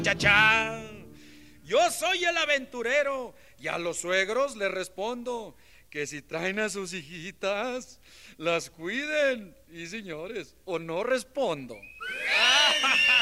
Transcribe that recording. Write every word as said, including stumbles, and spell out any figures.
Chachán. Yo soy el aventurero y a los suegros les respondo que si traen a sus hijitas, las cuiden. Y señores, o no respondo.